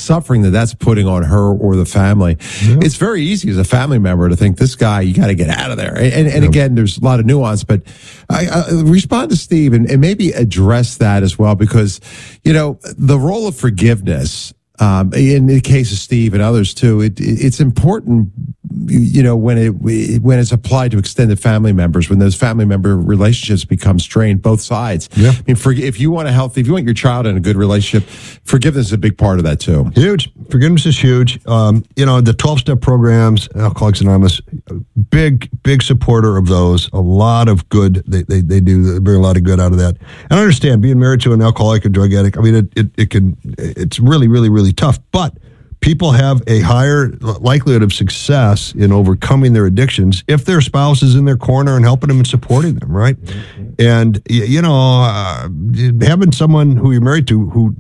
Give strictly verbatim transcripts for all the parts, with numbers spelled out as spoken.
suffering that that's putting on her or the family. Yeah. It's very easy as a family member to think, this guy, you got to get out of there. And, and, and yeah. again, there's a lot of nuance, but I, I respond to Steve and, and maybe address that as well, because, you know, the role of forgiveness, Um, in the case of Steve and others too, it, it's important, you know, when it when it's applied to extended family members, when those family member relationships become strained, both sides. Yeah. I mean, for, if you want a healthy, if you want your child in a good relationship, forgiveness is a big part of that too. Huge. Forgiveness is huge. Um, you know, the twelve-step programs, Alcoholics Anonymous, big, big supporter of those. A lot of good, they, they, they do, they bring a lot of good out of that. And I understand, being married to an alcoholic or drug addict, I mean, it, it, it can, it's really, really, really tough, but people have a higher likelihood of success in overcoming their addictions if their spouse is in their corner and helping them and supporting them, right? Mm-hmm. And, you know, uh, having someone who you're married to who,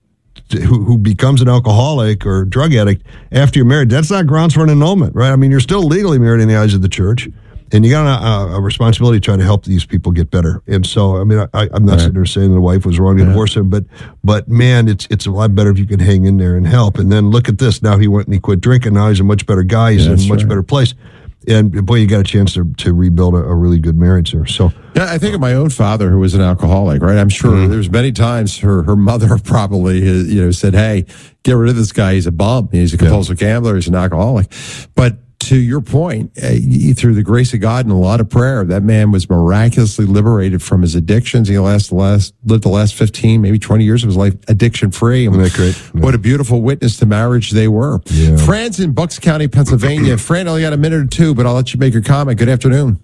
who who becomes an alcoholic or drug addict after you're married, that's not grounds for an annulment, right? I mean, you're still legally married in the eyes of the church. And you got a, a responsibility to try to help these people get better. And so, I mean, I, I'm not right. sitting there saying the wife was wrong to yeah. divorce him, but, but man, it's it's a lot better if you can hang in there and help. And then look at this. Now he went and he quit drinking. Now he's a much better guy. He's yeah, in a much right. better place. And boy, you got a chance to to rebuild a, a really good marriage there. So yeah, I think of my own father who was an alcoholic, right? I'm sure mm-hmm. there's many times her her mother probably you know said, "Hey, get rid of this guy. He's a bum. He's a compulsive yeah. gambler. He's an alcoholic." But to your point, uh, through the grace of God and a lot of prayer, that man was miraculously liberated from his addictions. He last, last lived the last fifteen, maybe twenty years of his life addiction free. Isn't that great? Yeah. What a beautiful witness to marriage they were. Yeah. Fran's in Bucks County, Pennsylvania. Fran, I only got a minute or two, but I'll let you make your comment. Good afternoon.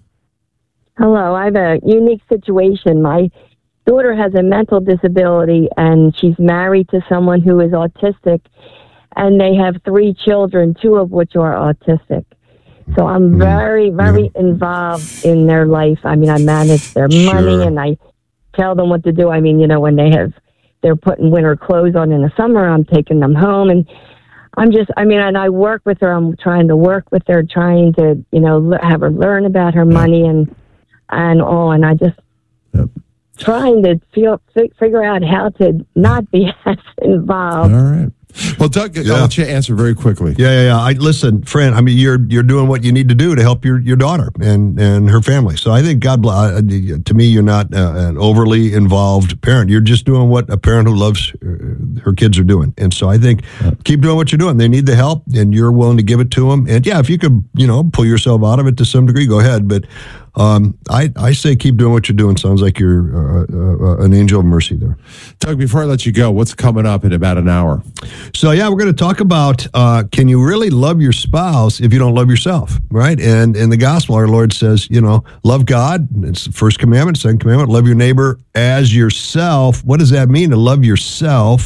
Hello. I have a unique situation. My daughter has a mental disability, and she's married to someone who is autistic. And they have three children, two of which are autistic. So I'm very, very yeah. involved in their life. I mean, I manage their sure. money and I tell them what to do. I mean, you know, when they have, they're putting winter clothes on in the summer, I'm taking them home. And I'm just, I mean, and I work with her. I'm trying to work with her, trying to, you know, have her learn about her money and, and all. And I just yep. trying to feel, figure out how to not be as involved. All right. Well, Doug, yeah. I'll let you answer very quickly. Yeah, yeah, yeah. I, listen, Fran, I mean, you're you're doing what you need to do to help your, your daughter and, and her family. So I think, God bless, uh, to me, you're not uh, an overly involved parent. You're just doing what a parent who loves uh, her kids are doing. And so I think yeah. keep doing what you're doing. They need the help, and you're willing to give it to them. And, yeah, if you could, you know, pull yourself out of it to some degree, go ahead. But um, I, I say keep doing what you're doing. Sounds like you're uh, uh, an angel of mercy there. Doug, before I let you go, what's coming up in about an hour? So, yeah, we're going to talk about uh, can you really love your spouse if you don't love yourself, right? And in the gospel, our Lord says, you know, love God. It's the first commandment, second commandment, love your neighbor as yourself. What does that mean to love yourself?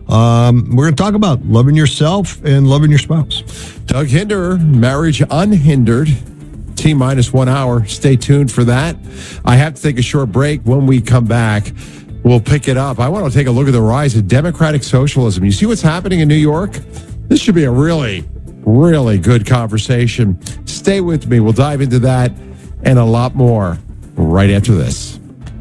Um, we're going to talk about loving yourself and loving your spouse. Doug Hinderer, Marriage Unhindered. T minus one hour. Stay tuned for that. I have to take a short break. When we come back, we'll pick it up. I want to take a look at the rise of democratic socialism. You see what's happening in New York? This should be a really, really good conversation. Stay with me. We'll dive into that and a lot more right after this.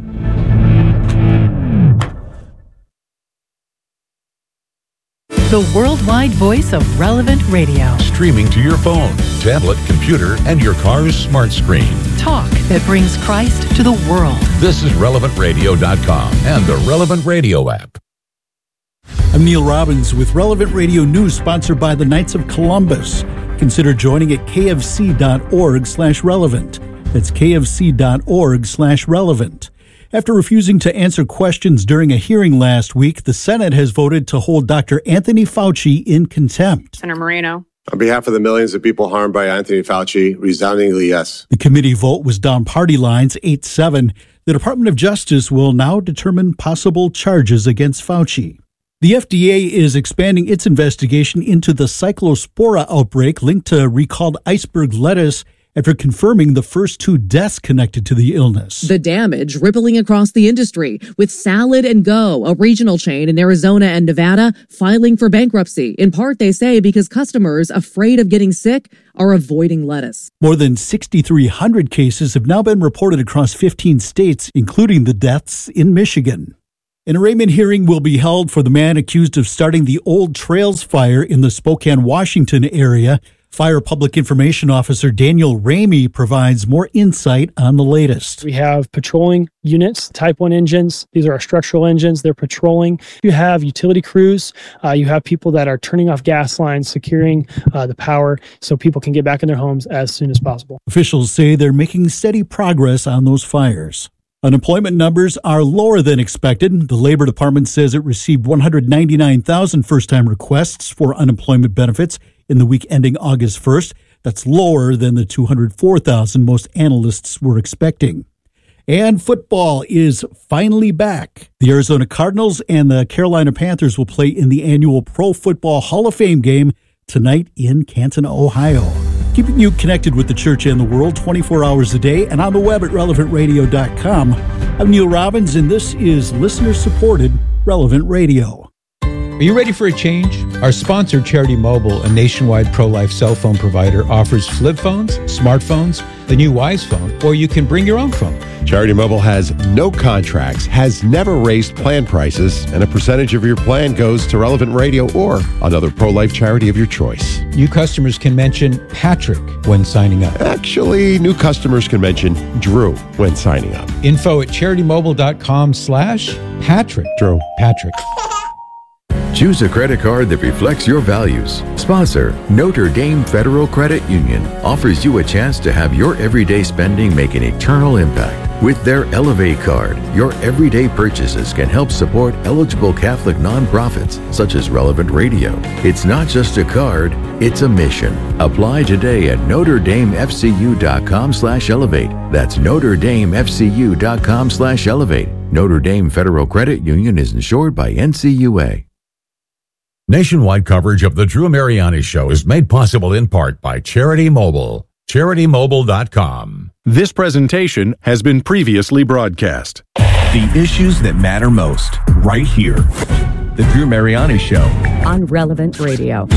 The worldwide voice of Relevant Radio. Streaming to your phone, tablet, computer, and your car's smart screen. Talk that brings Christ to the world. This is relevant radio dot com and the Relevant Radio app. I'm Neil Robbins with Relevant Radio News, sponsored by the Knights of Columbus. Consider joining at kfc.org slash relevant. That's kfc.org slash relevant. After refusing to answer questions during a hearing last week, the Senate has voted to hold Doctor Anthony Fauci in contempt. Senator Moreno. On behalf of the millions of people harmed by Anthony Fauci, resoundingly yes. The committee vote was down party lines eight seven. The Department of Justice will now determine possible charges against Fauci. The F D A is expanding its investigation into the Cyclospora outbreak linked to recalled iceberg lettuce after confirming the first two deaths connected to the illness. The damage rippling across the industry, with Salad and Go, a regional chain in Arizona and Nevada, filing for bankruptcy. In part, they say, because customers afraid of getting sick are avoiding lettuce. More than six thousand three hundred cases have now been reported across fifteen states, including the deaths in Michigan. An arraignment hearing will be held for the man accused of starting the Old Trails fire in the Spokane, Washington area. Fire Public Information Officer Daniel Ramey provides more insight on the latest. We have patrolling units, Type one engines. These are our structural engines. They're patrolling. You have utility crews. Uh, you have people that are turning off gas lines, securing uh, the power so people can get back in their homes as soon as possible. Officials say they're making steady progress on those fires. Unemployment numbers are lower than expected. The Labor Department says it received one hundred ninety-nine thousand first-time requests for unemployment benefits in the week ending August first. That's lower than the two hundred four thousand most analysts were expecting. And football is finally back. The Arizona Cardinals and the Carolina Panthers will play in the annual Pro Football Hall of Fame game tonight in Canton, Ohio. Keeping you connected with the church and the world twenty-four hours a day and on the web at relevant radio dot com. I'm Neil Robbins, and this is listener-supported Relevant Radio. Are you ready for a change? Our sponsor, Charity Mobile, a nationwide pro-life cell phone provider, offers flip phones, smartphones, the new Wise phone, or you can bring your own phone. Charity Mobile has no contracts, has never raised plan prices, and a percentage of your plan goes to Relevant Radio or another pro-life charity of your choice. New customers can mention Patrick when signing up. Actually, new customers can mention Drew when signing up. Info at charity-mobile.com slash Patrick. Drew. Patrick. Choose a credit card that reflects your values. Sponsor, Notre Dame Federal Credit Union, offers you a chance to have your everyday spending make an eternal impact. With their Elevate card, your everyday purchases can help support eligible Catholic nonprofits such as Relevant Radio. It's not just a card, it's a mission. Apply today at Notre Dame F C U dot com slash elevate. That's Notre Dame F C U dot com slash elevate. Notre Dame Federal Credit Union is insured by N C U A. Nationwide coverage of the Drew Mariani Show is made possible in part by Charity Mobile. charity mobile dot com. This presentation has been previously broadcast. The issues that matter most, right here. The Drew Mariani Show. On Relevant Radio.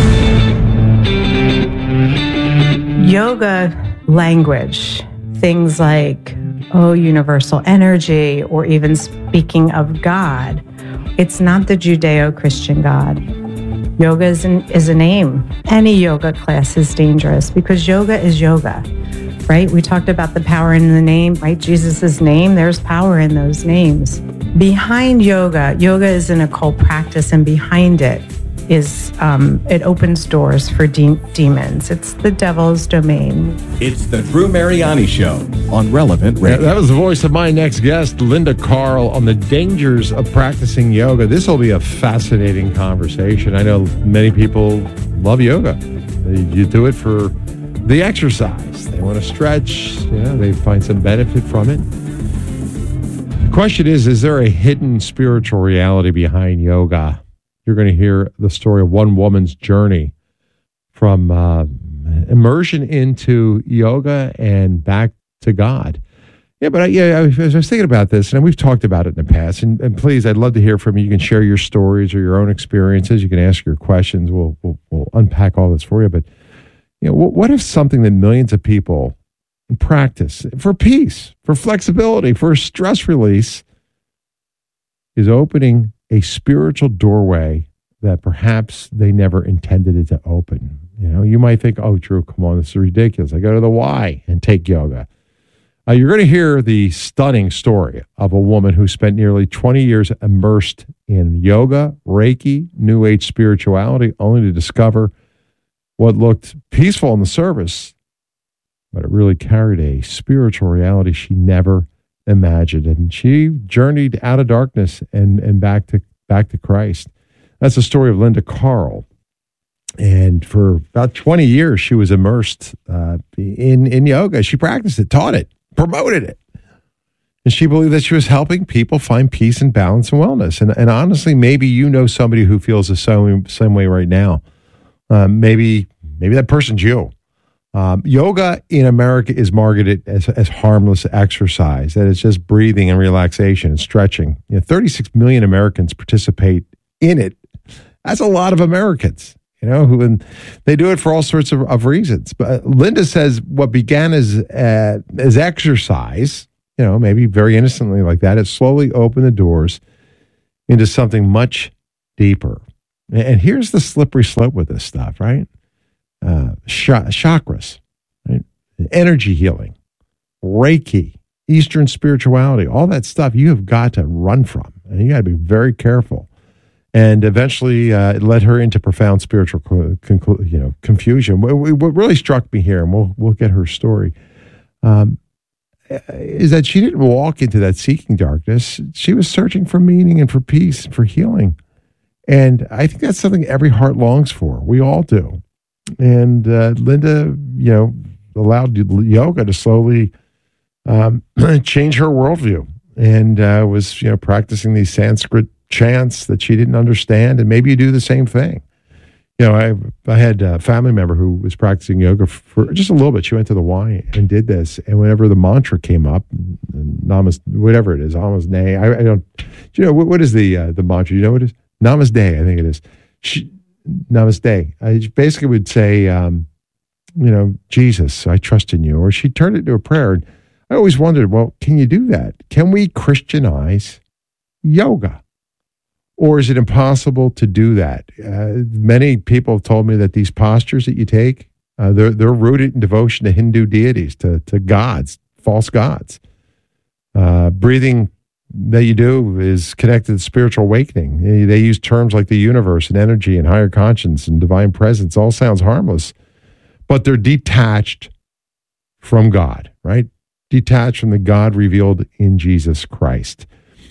Yoga language, things like, oh, universal energy, or even speaking of God. It's not the Judeo-Christian God. Yoga is, an, is a name. Any yoga class is dangerous because yoga is yoga, right? We talked about the power in the name, right? Jesus' name, there's power in those names. Behind yoga, yoga is an occult practice, and behind it is, um, it opens doors for de- demons. It's the devil's domain. It's the Drew Mariani Show on Relevant Radio. Yeah, that was the voice of my next guest, Linda Carl, on the dangers of practicing yoga. This will be a fascinating conversation. I know many people love yoga. You do it for the exercise. They want to stretch. You know, they find some benefit from it. The question is, is there a hidden spiritual reality behind yoga? You're going to hear the story of one woman's journey from uh, immersion into yoga and back to God. Yeah, but I, yeah, I was, I was thinking about this, and we've talked about it in the past. And, and please, I'd love to hear from you. You can share your stories or your own experiences. You can ask your questions. We'll we'll, we'll unpack all this for you. But you know, what, what if something that millions of people practice for peace, for flexibility, for stress release, is opening a spiritual doorway that perhaps they never intended it to open? You know, you might think, oh, Drew, come on, this is ridiculous. I go to the Y and take yoga. Uh, you're going to hear the stunning story of a woman who spent nearly twenty years immersed in yoga, Reiki, New Age spirituality, only to discover what looked peaceful in the service, but it really carried a spiritual reality she never imagined. And she journeyed out of darkness and, and back to back to Christ. That's the story of Linda Carl. And for about twenty years, she was immersed uh, in, in yoga. She practiced it, taught it, promoted it. And she believed that she was helping people find peace and balance and wellness. And, and honestly, maybe you know somebody who feels the same, same way right now. Um, maybe maybe that person's you. Um, yoga in America is marketed as, as harmless exercise, that it's just breathing and relaxation and stretching. You know, thirty-six million Americans participate in it. That's a lot of Americans, you know, who and they do it for all sorts of, of reasons. But Linda says what began as uh, as exercise, you know, maybe very innocently like that, it slowly opened the doors into something much deeper. And here's the slippery slope with this stuff, right? Uh, sh- chakras, right? Energy healing, Reiki, Eastern spirituality, all that stuff you have got to run from. And you got to be very careful. And eventually uh, it led her into profound spiritual conclu- you know, confusion. What, what really struck me here, and we'll, we'll get her story, um, is that she didn't walk into that seeking darkness. She was searching for meaning and for peace and for healing. And I think that's something every heart longs for. We all do. And uh, Linda, you know, allowed yoga to slowly um, change her worldview, and uh, was, you know, practicing these Sanskrit chants that she didn't understand. And maybe you do the same thing. You know, I I had a family member who was practicing yoga for just a little bit. She went to the Y and did this. And whenever the mantra came up, namaste, whatever it is, namaste, I, I don't, you know, what, what is the uh, the mantra? You know what it is? Namaste, I think it is. She, namaste. I basically would say, um, you know, Jesus, I trust in you. Or she turned it into a prayer. And I always wondered, well, can you do that? Can we Christianize yoga? Or is it impossible to do that? Uh, many people have told me that these postures that you take, uh, they're, they're rooted in devotion to Hindu deities, to, to gods, false gods. Uh, breathing that you do is connected to spiritual awakening. They, they use terms like the universe and energy and higher conscience and divine presence. All sounds harmless, but they're detached from God, right? Detached from the God revealed in Jesus Christ.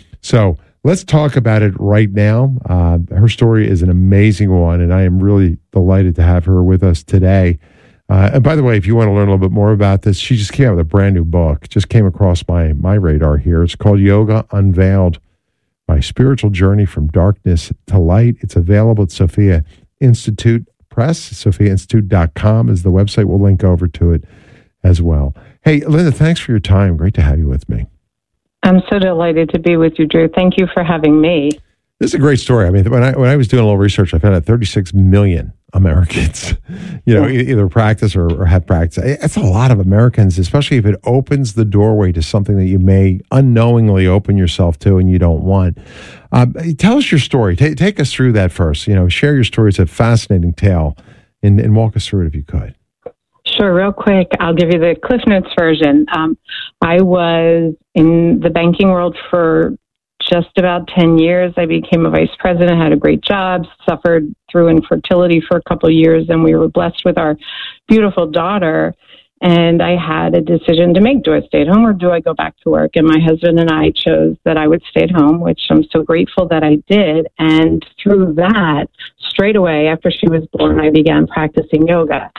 So let's talk about it right now. Uh, her story is an amazing one, and I am really delighted to have her with us today. Uh, and by the way, if you want to learn a little bit more about this, she just came out with a brand new book. Just came across my my radar here. It's called Yoga Unveiled, My Spiritual Journey from Darkness to Light. It's available at Sophia Institute Press. sophia institute dot com is the website. We'll link over to it as well. Hey, Linda, thanks for your time. Great to have you with me. I'm so delighted to be with you, Drew. Thank you for having me. This is a great story. I mean, when I when I was doing a little research, I found out thirty-six million Americans, you know, yeah. either practice or, or have practice. It's a lot of Americans, especially if it opens the doorway to something that you may unknowingly open yourself to and you don't want. Um, tell us your story. T- take us through that first. You know, share your story. It's a fascinating tale, and, and walk us through it if you could. Sure, real quick, I'll give you the Cliff Notes version. Um, I was in the banking world for just about ten years. I became a vice president, had a great job, suffered through infertility for a couple of years, and we were blessed with our beautiful daughter. And I had a decision to make. Do I stay at home or do I go back to work? And my husband and I chose that I would stay at home, which I'm so grateful that I did. And through that, straight away after she was born, I began practicing yoga.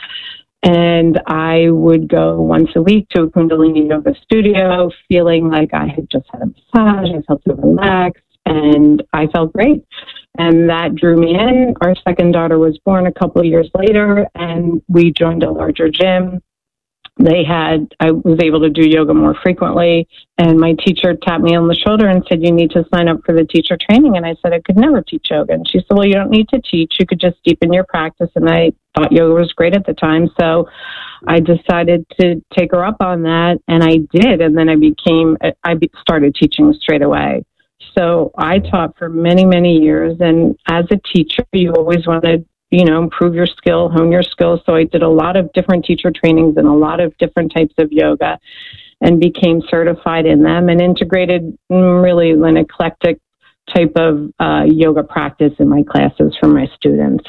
And I would go once a week to a Kundalini yoga studio, feeling like I had just had a massage. I felt so relaxed, and I felt great. And that drew me in. Our second daughter was born a couple of years later, and we joined a larger gym. They had, I was able to do yoga more frequently, and my teacher tapped me on the shoulder and said, you need to sign up for the teacher training. And I said, I could never teach yoga. And she said, well, you don't need to teach. You could just deepen your practice. And I thought yoga was great at the time. So I decided to take her up on that, and I did. And then I became, I started teaching straight away. So I taught for many, many years. And as a teacher, you always want to, you know, improve your skill, hone your skills. So I did a lot of different teacher trainings and a lot of different types of yoga, and became certified in them and integrated really an eclectic type of uh, yoga practice in my classes for my students.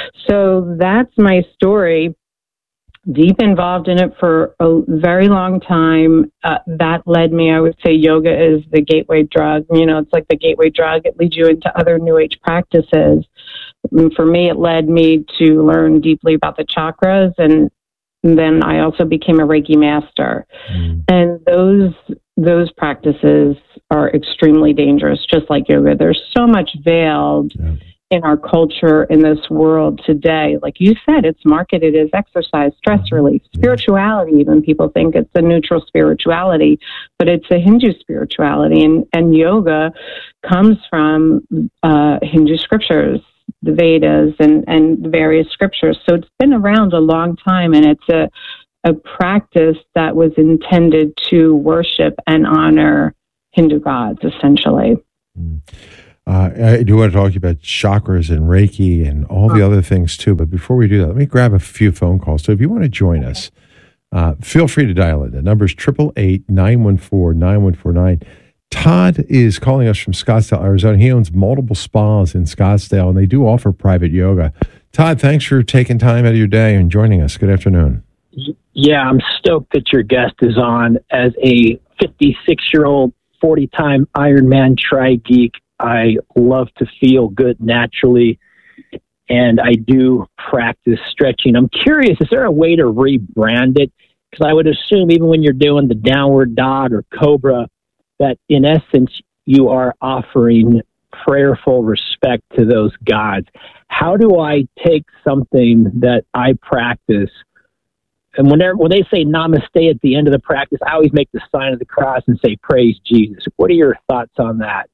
So that's my story. Deep involved in it for a very long time. Uh, that led me, I would say yoga is the gateway drug. You know, it's like the gateway drug. It leads you into other New Age practices. And for me, it led me to learn deeply about the chakras. And then I also became a Reiki master. Mm. And those those practices are extremely dangerous, just like yoga. There's so much veiled yeah. in our culture, in this world today. Like you said, it's marketed as exercise, stress relief, spirituality. Even people think it's a neutral spirituality, but it's a Hindu spirituality. And, and yoga comes from uh, Hindu scriptures, the Vedas and, and various scriptures. So it's been around a long time, and it's a, a practice that was intended to worship and honor Hindu gods, essentially. Mm. Uh, I do want to talk to you about chakras and Reiki and all the other things too. But before we do that, let me grab a few phone calls. So if you want to join us, uh, feel free to dial in. The number is eight eight eight, nine one four, nine one four nine. Todd is calling us from Scottsdale, Arizona. He owns multiple spas in Scottsdale, and they do offer private yoga. Todd, thanks for taking time out of your day and joining us. Good afternoon. Yeah, I'm stoked that your guest is on. As a fifty-six-year-old, forty-time Ironman tri-geek, I love to feel good naturally, and I do practice stretching. I'm curious, is there a way to rebrand it? Because I would assume even when you're doing the downward dog or cobra, that in essence you are offering prayerful respect to those gods. How do I take something that I practice, and whenever when they say namaste at the end of the practice, I always make the sign of the cross and say, praise Jesus. What are your thoughts on that?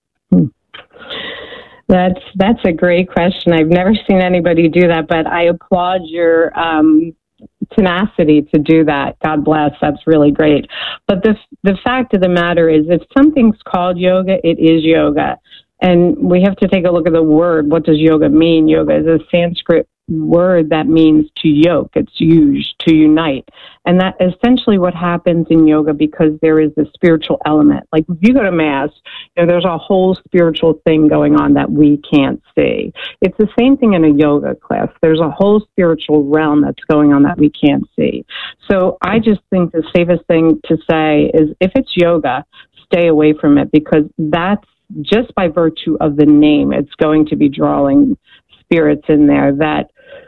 That's that's a great question. I've never seen anybody do that, but I applaud your um, tenacity to do that. God bless. That's really great. But the the fact of the matter is, if something's called yoga, it is yoga. And we have to take a look at the word. What does yoga mean? Yoga is a Sanskrit word that means to yoke. It's used to unite. And that essentially what happens in yoga, because there is a spiritual element. Like if you go to Mass, you know, there's a whole spiritual thing going on that we can't see. It's the same thing in a yoga class. There's a whole spiritual realm that's going on that we can't see. So I just think the safest thing to say is, if it's yoga, stay away from it, because that's just by virtue of the name, it's going to be drawing spirits in there that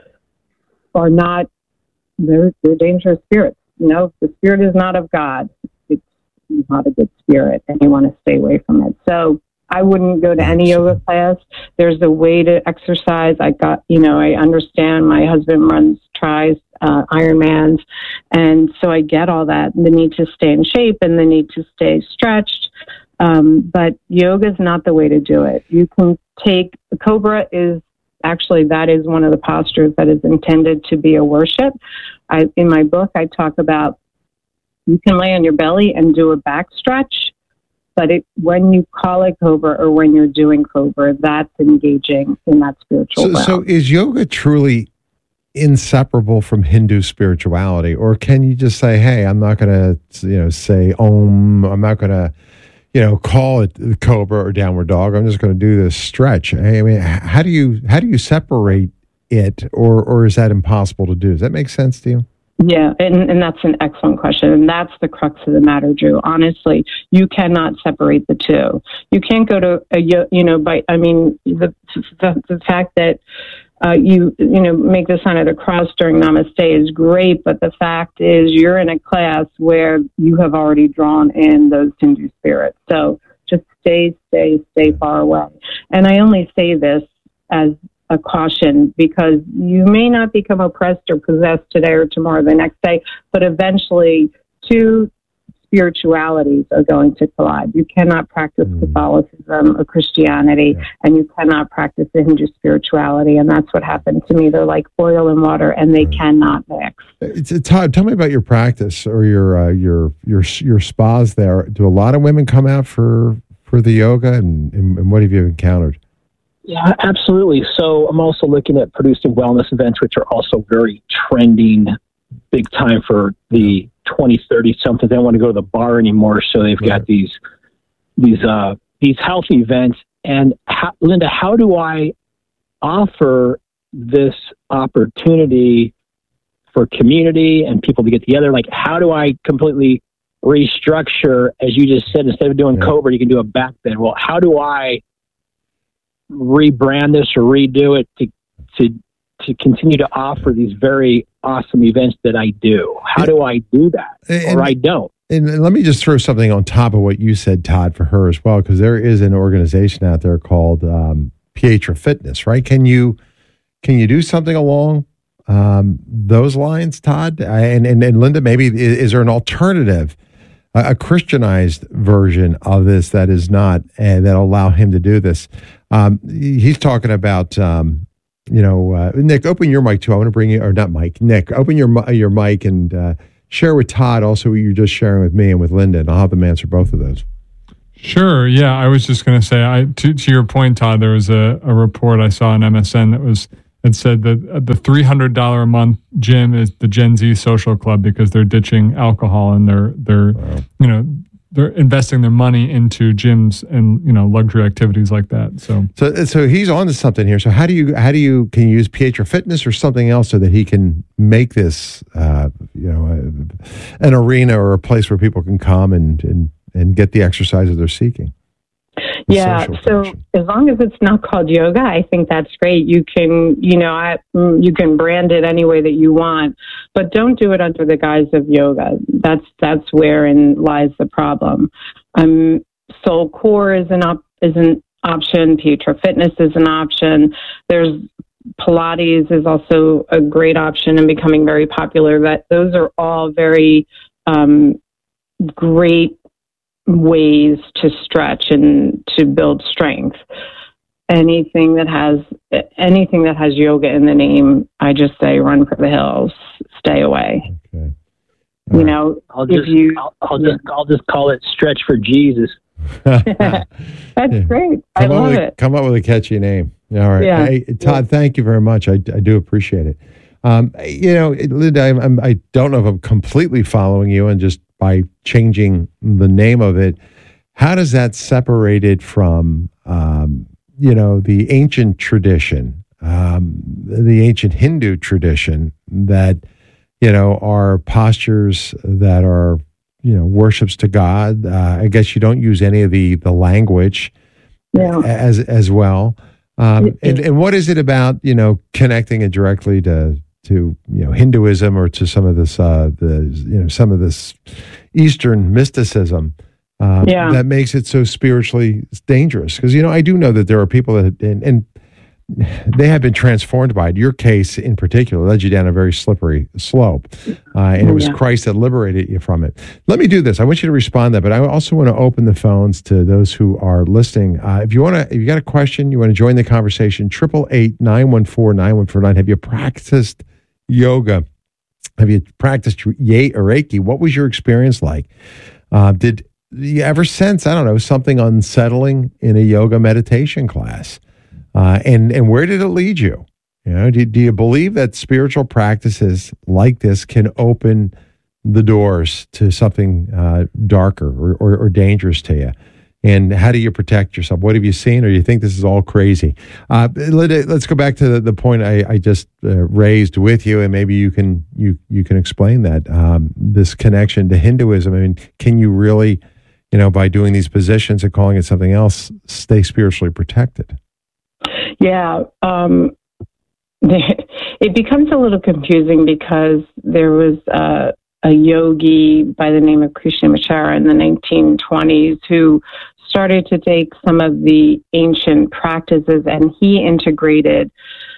are not, they're, they're dangerous spirits. You know, the spirit is not of God. It's not a good spirit, and you want to stay away from it. So I wouldn't go to any yoga class. There's a way to exercise. I got, you know, I understand my husband runs tries, uh, Ironmans, and so I get all that, the need to stay in shape and the need to stay stretched. Um, but yoga is not the way to do it. You can take, the Cobra is actually, that is one of the postures that is intended to be a worship. I, in my book, I talk about, you can lay on your belly and do a back stretch, but it, when you call it Cobra or when you're doing Cobra, that's engaging in that spiritual so, realm. So is yoga truly inseparable from Hindu spirituality? Or can you just say, hey, I'm not going to, you know, say Om, I'm not going to, you know, call it Cobra or Downward Dog. I'm just going to do this stretch. I mean, how do you how do you separate it, or or is that impossible to do? Does that make sense to you? Yeah, and, and that's an excellent question, and that's the crux of the matter, Drew. Honestly, you cannot separate the two. You can't go to a, you know, by I mean, the the, the fact that Uh, you you know make the sign of the cross during Namaste is great, but the fact is you're in a class where you have already drawn in those Hindu spirits. So just stay, stay, stay far away. And I only say this as a caution, because you may not become oppressed or possessed today or tomorrow, the next day, but eventually two spiritualities are going to collide. You cannot practice mm. Catholicism or Christianity, yeah. and you cannot practice the Hindu spirituality, and that's what happened to me. They're like oil and water, and they mm. cannot mix. It's, it's, Todd, tell me about your practice or your uh, your your your spas there. Do a lot of women come out for for the yoga, and, and, and what have you encountered? Yeah, absolutely. So I'm also looking at producing wellness events, which are also very trending, big time for the twenty, thirty something. They don't want to go to the bar anymore, so they've right. got these these uh, these health events. And how, Linda, how do I offer this opportunity for community and people to get together? Like, how do I completely restructure, as you just said, instead of doing yeah. Cobra, you can do a back bend. Well, how do I rebrand this or redo it to to to continue to offer these very awesome events that I do? How do I do that? And, or I don't? And let me just throw something on top of what you said, Todd, for her as well, because there is an organization out there called um, Pietra Fitness, right? Can you can you do something along um, those lines, Todd? And, and, and Linda, maybe, is, is there an alternative, a, a Christianized version of this that is not, and that'll allow him to do this? Um, he's talking about... Um, You know, uh, Nick, open your mic too. I want to bring you, or not Mike, Nick, open your your mic and uh, share with Todd also what you're just sharing with me and with Linda, and I'll have them answer both of those. Sure. Yeah, I was just going to say, I to, to your point, Todd. There was a, a report I saw on M S N that was that said that the three hundred dollars a month gym is the Gen Z social club because they're ditching alcohol and they're they're wow. you know they're investing their money into gyms and you know luxury activities like that. So so so he's on to something here. So how do you how do you can you use Pietro Fitness or something else so that he can make this uh, you know a, an arena or a place where people can come and and and get the exercises they're seeking? Yeah, so function. As long as it's not called yoga, I think that's great. You can, you know, I, you can brand it any way that you want, but don't do it under the guise of yoga. That's that's wherein lies the problem. Um, Soul Core is an op- is an option. Pietro Fitness is an option. There's Pilates is also a great option and becoming very popular. That those are all very um, great ways to stretch and to build strength. Anything that has anything that has yoga in the name, I just say run for the hills, stay away. Okay. You right. know, I'll if just you, I'll, I'll just I'll just call it Stretch for Jesus. That's yeah. great. I come love with, it. Come up with a catchy name. All right, yeah. hey, Todd. Yeah. Thank you very much. I, I do appreciate it. Um, you know, Linda, I'm, I'm, I don't know if I'm completely following you, and just by changing the name of it, how does that separate it from, um, you know, the ancient tradition, um, the ancient Hindu tradition that, you know, are postures that are, you know, worships to God? Uh, I guess you don't use any of the, the language yeah. as as well. Um, and, and what is it about, you know, connecting it directly to, to you know Hinduism or to some of this uh, the you know some of this Eastern mysticism uh, yeah. that makes it so spiritually dangerous? Because you know I do know that there are people that and, and they have been transformed by it. Your case in particular led you down a very slippery slope, uh, and it was yeah. Christ that liberated you from it. Let me do this. I want you to respond to that, but I also want to open the phones to those who are listening. Uh, if you want to, if you got a question, you want to join the conversation. Triple eight nine one four nine one four nine. Have you practiced yoga? Have you practiced Ye or Reiki? What was your experience like? Uh, did you ever sense, I don't know, something unsettling in a yoga meditation class? Uh, and and where did it lead you? You know, do, do you believe that spiritual practices like this can open the doors to something uh, darker or, or, or dangerous to you? And how do you protect yourself? What have you seen, or do you think this is all crazy? Uh, let, let's go back to the, the point I, I just uh, raised with you, and maybe you can you you can explain that um, this connection to Hinduism. I mean, can you really, you know, by doing these positions and calling it something else, stay spiritually protected? Yeah, um, it becomes a little confusing because there was uh, a yogi by the name of Krishnamacharya in the nineteen twenties who started to take some of the ancient practices and he integrated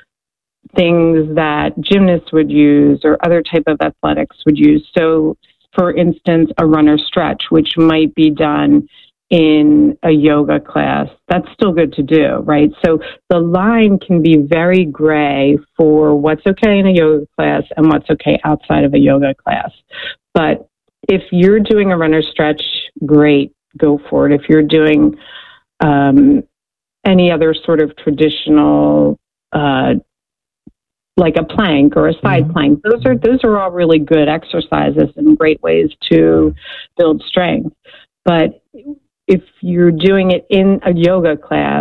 things that gymnasts would use or other type of athletics would use. So, for instance, a runner stretch, which might be done in a yoga class, that's still good to do, right? So the line can be very gray for what's okay in a yoga class and what's okay outside of a yoga class. But if you're doing a runner stretch, great, go for it. If you're doing um, any other sort of traditional, uh, like a plank or a side mm-hmm. plank, those are those are all really good exercises and great ways to build strength. But if you're doing it in a yoga class,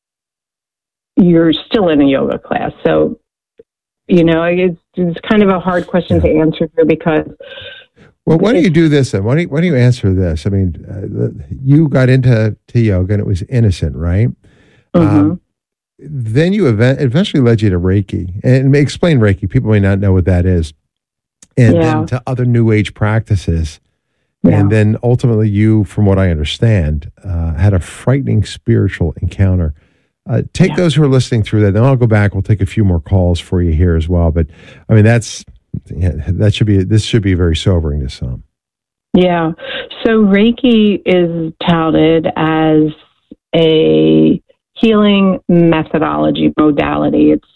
you're still in a yoga class. So, you know, it's, it's kind of a hard question yeah. to answer here because. Well, why don't you do this then? Why don't you, why don't you answer this? I mean, uh, you got into to yoga and it was innocent, right? Mm-hmm. Um, then you event, eventually led you to Reiki. And explain Reiki. People may not know what that is. And yeah. then to other New Age practices. Yeah. And then ultimately you, from what I understand, uh, had a frightening spiritual encounter. Uh, take yeah. those who are listening through that. Then I'll go back. We'll take a few more calls for you here as well. But I mean, that's yeah, that should be this should be very sobering to some. Yeah. So Reiki is touted as a healing methodology modality. It's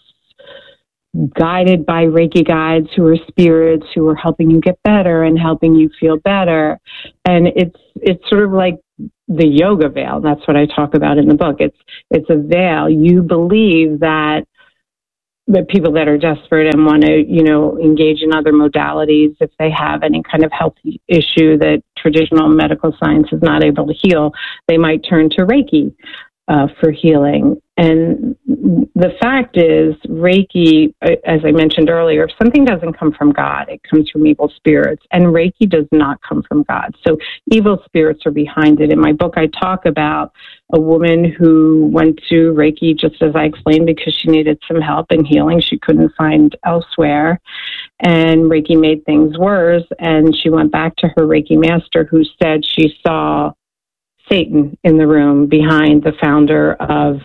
guided by Reiki guides who are spirits who are helping you get better and helping you feel better. And it's it's sort of like the yoga veil. That's what I talk about in the book. It's it's a veil. You believe that the people that are desperate and want to, you know, engage in other modalities, if they have any kind of health issue that traditional medical science is not able to heal, they might turn to Reiki uh, for healing. And the fact is, Reiki, as I mentioned earlier, if something doesn't come from God, it comes from evil spirits. And Reiki does not come from God. So evil spirits are behind it. In my book, I talk about a woman who went to Reiki, just as I explained, because she needed some help and healing she couldn't find elsewhere. And Reiki made things worse. And she went back to her Reiki master, who said she saw Satan in the room behind the founder of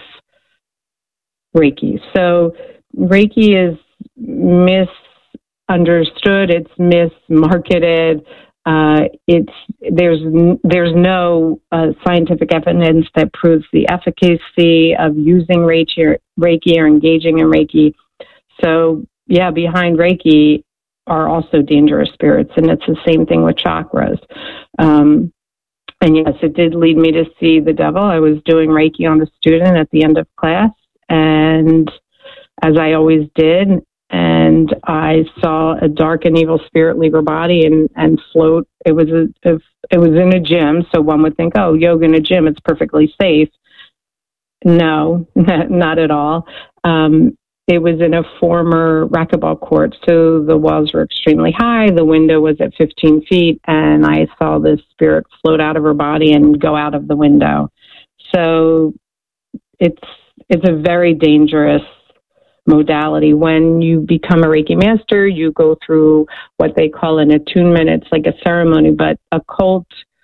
Reiki. So Reiki is misunderstood. It's mismarketed. Uh, it's there's there's no uh, scientific evidence that proves the efficacy of using Reiki or, Reiki or engaging in Reiki. So yeah, behind Reiki are also dangerous spirits, and it's the same thing with chakras. Um, and yes, it did lead me to see the devil. I was doing Reiki on a student at the end of class, and as I always did, and I saw a dark and evil spirit leave her body and, and float. It was a, it was in a gym, so one would think, oh, yoga in a gym, it's perfectly safe. No, not at all. Um, it was in a former racquetball court, so the walls were extremely high. The window was at fifteen feet, and I saw this spirit float out of her body and go out of the window. So it's it's a very dangerous modality. When you become a Reiki master, you go through what they call an attunement. It's like a ceremony, but occult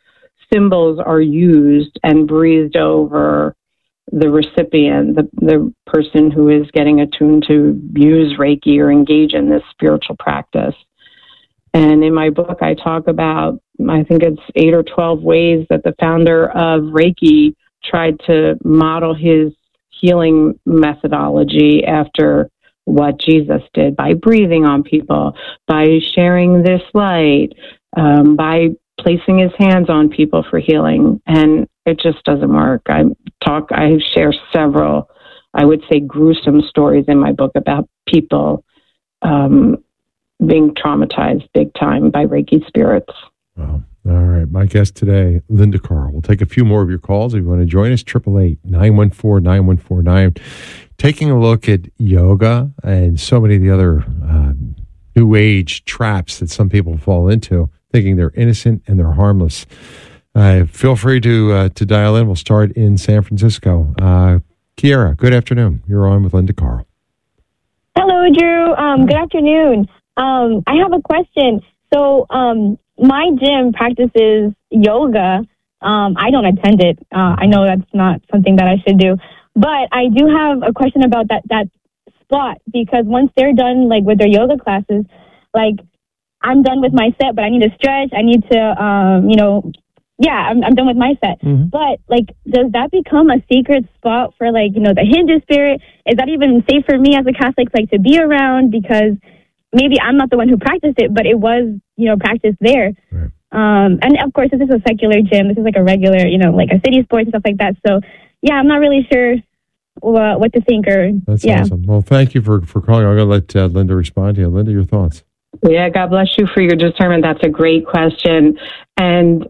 symbols are used and breathed over the recipient, the, the person who is getting attuned to use Reiki or engage in this spiritual practice. And in my book, I talk about, I think it's eight or twelve ways that the founder of Reiki tried to model his healing methodology after what Jesus did, by breathing on people, by sharing this light, um, by placing his hands on people for healing. And it just doesn't work. I talk, I share several, I would say, gruesome stories in my book about people um, being traumatized big time by Reiki spirits. Wow. All right. My guest today, Linda Carl. We'll take a few more of your calls. If you want to join us, eight eight eight, nine one four, nine one four nine. Taking a look at yoga and so many of the other um, new age traps that some people fall into, thinking they're innocent and they're harmless. Uh, feel free to uh, to dial in. We'll start in San Francisco. Uh, Kiera, good afternoon. You're on with Linda Carl. Hello, Drew. Um, good afternoon. Um, I have a question. So, um, my gym practices yoga. Um, I don't attend it. Uh, I know that's not something that I should do, but I do have a question about that, that spot, because once they're done, like with their yoga classes, like I'm done with my set, but I need to stretch. I need to, um, you know, yeah, I'm, I'm done with my set. Mm-hmm. But like, does that become a secret spot for like, you know, the Hindu spirit? Is that even safe for me as a Catholic, like to be around? Because maybe I'm not the one who practiced it, but it was, you know, practiced there. Right. Um, and of course, this is a secular gym. This is like a regular, you know, like a city sports and stuff like that. So, yeah, I'm not really sure what, what to think. Or That's yeah. awesome. Well, thank you for, for calling. I'm going to let uh, Linda respond to you. Linda, your thoughts? Yeah, God bless you for your discernment. That's a great question. And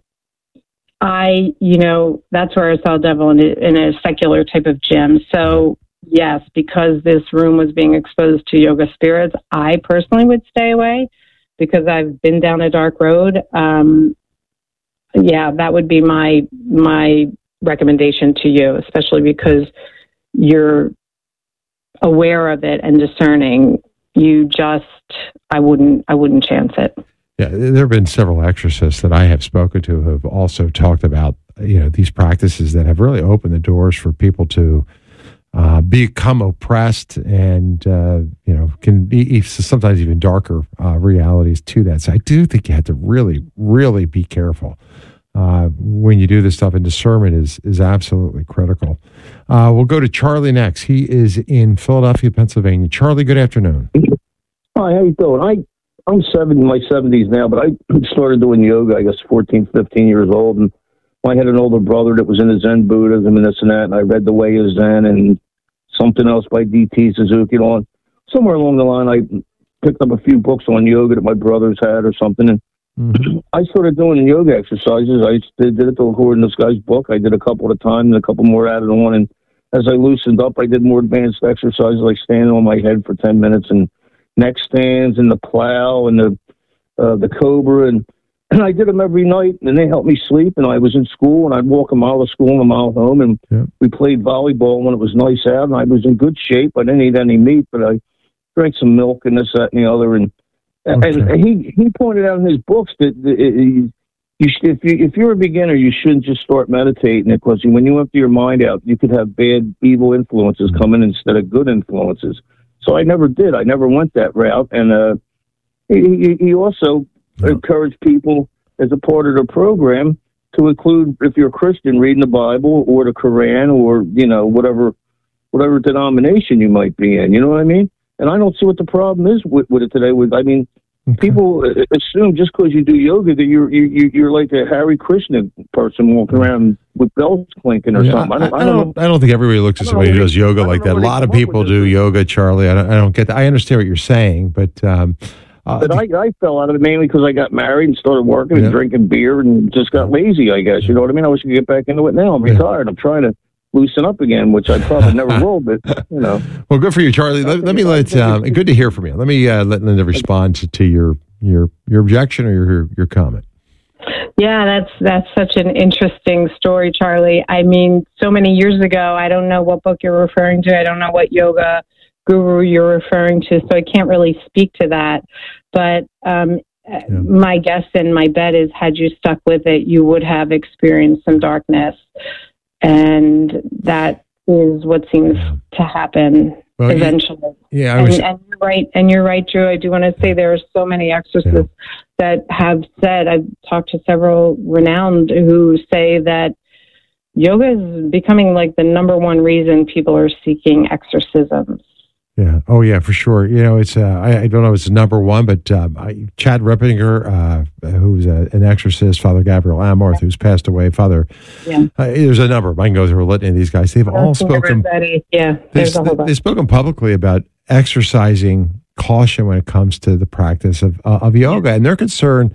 I, you know, that's where I saw devil in a, in a secular type of gym. So, yes, because this room was being exposed to yoga spirits, I personally would stay away because I've been down a dark road. Um, yeah, that would be my my recommendation to you, especially because you're aware of it and discerning. You just, I wouldn't, I wouldn't chance it. Yeah, there have been several exorcists that I have spoken to who have also talked about, you know, these practices that have really opened the doors for people to uh, become oppressed and, uh, you know, can be sometimes even darker uh, realities to that. So I do think you have to really, really be careful uh, when you do this stuff, and discernment is, is absolutely critical. Uh, we'll go to Charlie next. He is in Philadelphia, Pennsylvania. Charlie, good afternoon. Hi, how you doing? I I'm seven, in my seventies now, but I started doing yoga, I guess, fourteen, fifteen years old. And I had an older brother that was into Zen Buddhism and this and that, and I read The Way of Zen and something else by D T Suzuki. On somewhere along the line, I picked up a few books on yoga that my brothers had or something, and mm-hmm. I started doing yoga exercises. I did, did it according to this guy's book. I did a couple at a time and a couple more added on, and as I loosened up, I did more advanced exercises like standing on my head for ten minutes and neck stands and the plow and the uh, the cobra, and, and I did them every night, and they helped me sleep. And I was in school, and I'd walk a mile to school and a mile home, and yeah. we played volleyball when it was nice out, and I was in good shape. I didn't eat any meat, but I drank some milk and this, that, and the other. And okay. and he he pointed out in his books that it, it, you should, if you if you're a beginner, you shouldn't just start meditating, because when you empty your mind out, you could have bad, evil influences come in instead of good influences. So I never did. I never went that route. And uh, he, he also no. encouraged people as a part of the program to include, if you're a Christian, reading the Bible or the Quran or, you know, whatever whatever denomination you might be in. You know what I mean? And I don't see what the problem is with, with it today. With I mean, okay. people assume just because you do yoga that you're you, you're like a Hare Krishna person walking around with bells clinking or yeah, something. I don't, I, I, don't, I don't think everybody looks at somebody who does yoga like that. A lot of people do yoga, Charlie. I don't, I don't get that. I understand what you're saying, but um, uh, but I, I fell out of it mainly because I got married and started working yeah. and drinking beer and just got lazy, I guess. You know what I mean? I wish I could get back into it now. I'm retired. I'm trying to loosen up again, which I probably never will, but, you know. Well, good for you, Charlie. Let, let me let, um, good to hear from you. Let me uh, let Linda respond to, to your, your, your objection or your, your comment. Yeah, that's that's such an interesting story, Charlie. I mean, so many years ago, I don't know what book you're referring to. I don't know what yoga guru you're referring to, so I can't really speak to that. But um, yeah. my guess and my bet is, had you stuck with it, you would have experienced some darkness. And that is what seems yeah. to happen well, eventually. Yeah, I and, was, and you're right. And you're right, Drew. I do want to say there are so many exorcists yeah. that have said, I've talked to several renowned who say that yoga is becoming like the number one reason people are seeking exorcisms. Yeah. Oh, yeah, for sure. You know, it's, uh, I, I don't know if it's number one, but um, I, Chad Rippinger, uh, who's a, an exorcist, Father Gabriel Amorth, who's passed away, Father, yeah. uh, there's a number. I can go through a litany of these guys. They've all spoken, yeah, they've, they've spoken publicly about exercising caution when it comes to the practice of, uh, of yoga. And their concern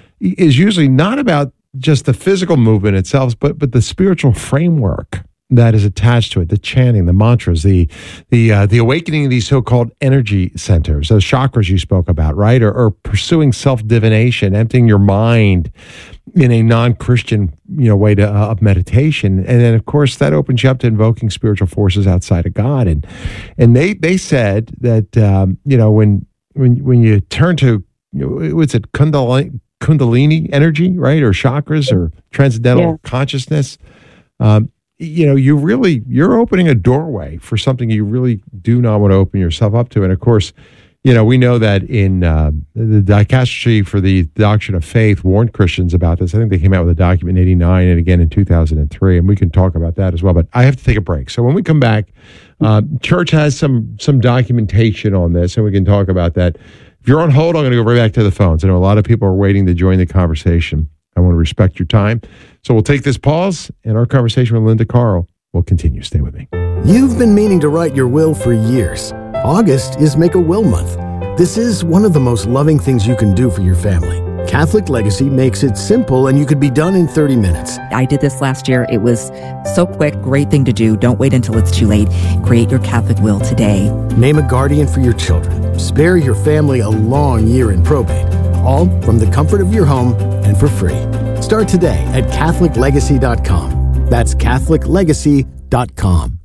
is usually not about just the physical movement itself, but, but the spiritual framework that is attached to it, the chanting, the mantras, the the uh, the awakening of these so-called energy centers, those chakras you spoke about, right? Or, or pursuing self-divination, emptying your mind in a non-Christian, you know, way to, uh, of meditation. And then, of course, that opens you up to invoking spiritual forces outside of God. And and they they said that, um, you know, when when when you turn to, you know, what's it, Kundalini, Kundalini energy, right? Or chakras or transcendental yeah. consciousness, um, you know, you really, you're opening a doorway for something you really do not want to open yourself up to. And of course, you know, we know that in uh, the Dicastery for the Doctrine of Faith warned Christians about this. I think they came out with a document in eighty-nine and again in two thousand three, and we can talk about that as well. But I have to take a break. So when we come back, uh, Church has some some documentation on this, and we can talk about that. If you're on hold, I'm going to go right back to the phones. I know a lot of people are waiting to join the conversation. I want to respect your time. So we'll take this pause, and our conversation with Linda Carl will continue. Stay with me. You've been meaning to write your will for years. August is Make a Will Month. This is one of the most loving things you can do for your family. Catholic Legacy makes it simple, and you could be done in thirty minutes. I did this last year. It was so quick, great thing to do. Don't wait until it's too late. Create your Catholic will today. Name a guardian for your children. Spare your family a long year in probate. All from the comfort of your home and for free. Start today at Catholic Legacy dot com. That's Catholic Legacy dot com.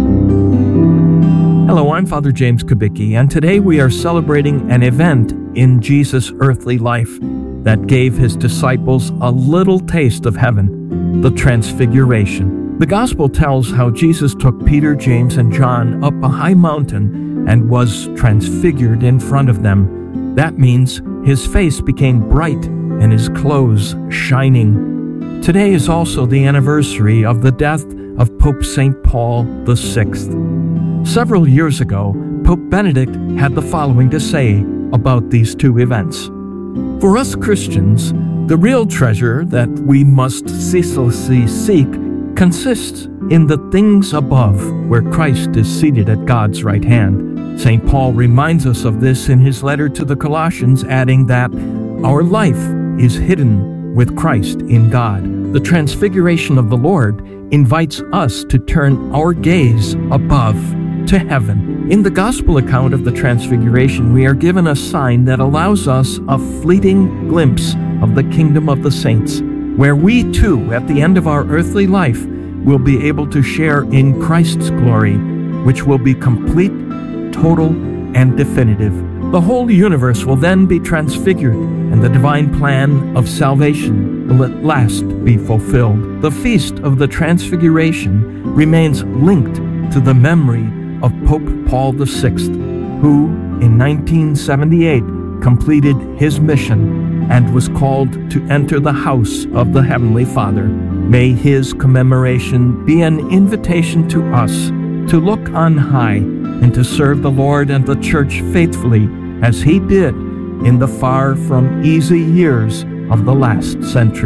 Hello, I'm Father James Kubicki, and today we are celebrating an event in Jesus' earthly life that gave his disciples a little taste of heaven, the Transfiguration. The Gospel tells how Jesus took Peter, James, and John up a high mountain and was transfigured in front of them. That means his face became bright and his clothes shining. Today is also the anniversary of the death of Pope Saint Paul the Sixth. Several years ago, Pope Benedict had the following to say about these two events. For us Christians, The real treasure that we must ceaselessly seek consists in the things above, where Christ is seated at God's right hand. Saint Paul reminds us of this in his letter to the Colossians, adding that our life is hidden with Christ in God. The transfiguration of the Lord invites us to turn our gaze above to heaven. In the gospel account of the transfiguration, we are given a sign that allows us a fleeting glimpse of the kingdom of the saints, where we too, at the end of our earthly life, will be able to share in Christ's glory, which will be complete, total, and definitive. The whole universe will then be transfigured, and the divine plan of salvation will at last be fulfilled. The feast of the Transfiguration remains linked to the memory of Pope Paul the Sixth, who in nineteen seventy-eight completed his mission and was called to enter the house of the Heavenly Father. May his commemoration be an invitation to us to look on high and to serve the Lord and the Church faithfully, as he did in the far from easy years of the last century.